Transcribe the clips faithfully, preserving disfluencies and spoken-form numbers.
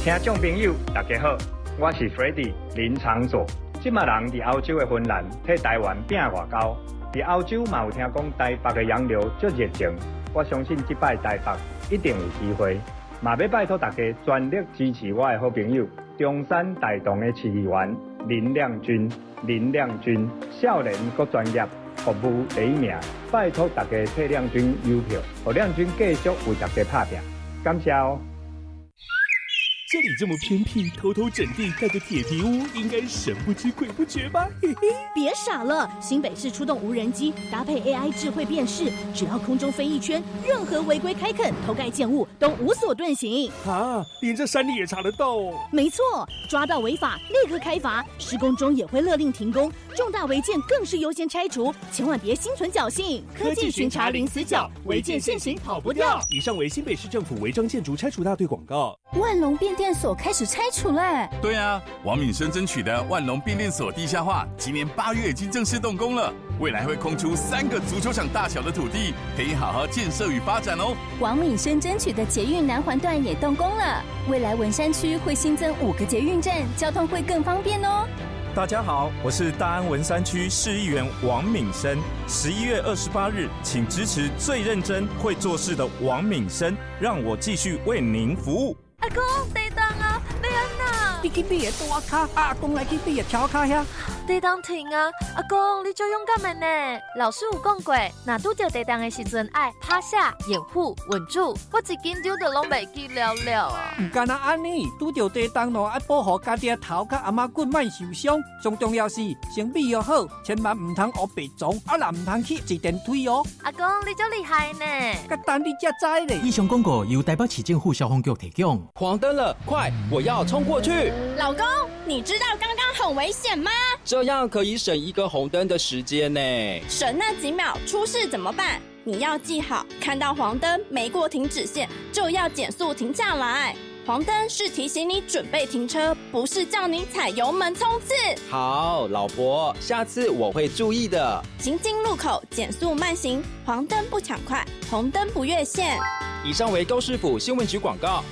听众朋友，大家好，我是 Freddy 林长佐。即马人伫欧洲的芬兰，替台湾拼外交。伫欧洲嘛有听讲台北的洋流足热情，我相信即摆台北一定有机会。嘛要拜托大家全力支持我的好朋友中山大同的市议员林亮君。林亮君少年阁专业，服务第一名，拜托大家替亮君邮票，让亮君继续为大家打拼。感谢哦。 这里这么偏僻，偷偷整地盖个铁皮屋，应该神不知鬼不觉吧？嘿嘿， 别傻了，新北市出动无人机，搭配 A I 智慧辨识，只要空中飞一圈，任何违规开垦、偷盖建物都无所遁形。 啊，连这山里也查得到哦？ 没错，抓到违法立刻开罚，施工中也会勒令停工，重大违建更是优先拆除，千万别心存侥幸。 科技巡查零死角，违建现行跑不掉。以上为新北市政府违章建筑拆除大队广告。 万隆变电所开始拆除了。 对啊，王敏生争取的万隆变电所地下化，今年八月已经正式动工了，未来会空出三个足球场大小的土地，可以好好建设与发展哦。 王敏生争取的捷运南环段也动工了，未来文山区会新增五个捷运站，交通会更方便哦。 大家好，我是大安文山区市议员王敏生。十一月二十八日，请支持最认真会做事的王敏生，让我继续为您服务。 阿公，地动啊，你安哪？ 你去你的大卡，阿公来去你的桥卡呀。 地动停啊！阿公，你就勇敢的呢。老师有讲过，若拄着地动的时阵，爱趴下、掩护、稳住。我一紧张就拢袂记了了啊！ 唔干那安尼，拄着地动咯，爱保护家己的头甲阿妈骨莫受伤。最重要是身体要好，千万唔通学白撞，啊啦唔通去坐电梯哦。 阿公，你真厉害呢！ 甲等你才知咧。 以上广告由台北市政府消防局提供。 黄灯了，快！我要冲过去。 老公，你知道刚刚很危险吗？ 这样可以省一个红灯的时间呢。 省那几秒，出事怎么办？你要记好，看到黄灯没过停止线，就要减速停下来。黄灯是提醒你准备停车，不是叫你踩油门冲刺。 好，老婆，下次我会注意的。 行经路口减速慢行，黄灯不抢快，红灯不越线。 以上为高市府新闻局广告。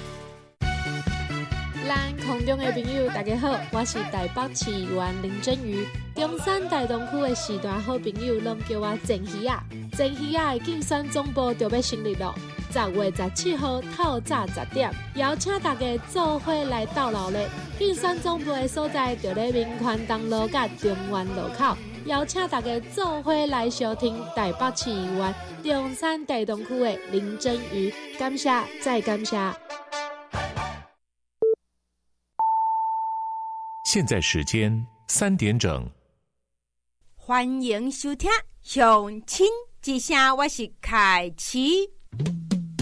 咱空中的朋友大家好，我是台北市议员林真瑜。中山大同区的时段好朋友拢叫我郑鱼啊。郑鱼啊的竞选总部就要成立了，十月十七号透早十点，邀请大家做伙来到老咧。竞选总部的所在就在民权东路甲中原路口，邀请大家做伙来收听台北市议员中山大同区的林真瑜。感谢再感谢。 现在时间三点整， 欢迎收听《乡亲之声》，我是凯琪。